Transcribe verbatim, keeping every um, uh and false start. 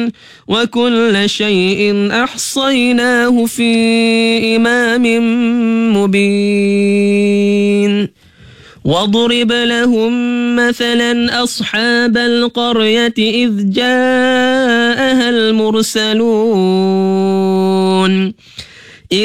وكل شيء أحصيناه في إمام مبين واضرب لهم مثلا أصحاب القرية إذ جاءها المرسلون